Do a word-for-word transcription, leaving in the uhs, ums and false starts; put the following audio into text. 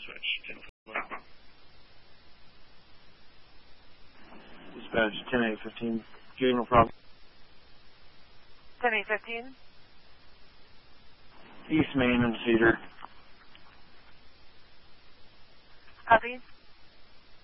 switch. Dispatch ten eight fifteen. Getting no problem. ten eight fifteen. East Main and Cedar. Copy.